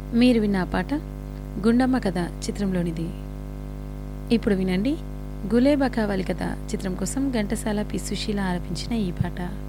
మీరు విన్న ఆ పాట 'గుండమ్మ కథ' చిత్రంలోనిది. ఇప్పుడు వినండి 'గులేబా కావాలి కథ' చిత్రం కోసం ఘంటసాల పి. సుశీల ఆలపించిన ఈ పాట.